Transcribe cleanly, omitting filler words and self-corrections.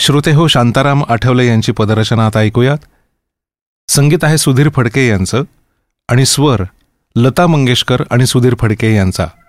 श्रोतेहो, शांताराम आठवले यांची पदरचना आता ऐकूयात. संगीत आहे सुधीर फडके यांचं आणि स्वर लता मंगेशकर आणि सुधीर फडके यांचा.